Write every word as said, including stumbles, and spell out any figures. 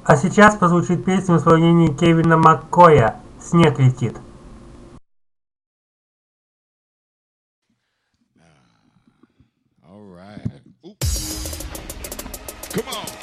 А сейчас прозвучит песня в исполнении Кевина Маккоя «Снег летит». All right. Ooh. Come on.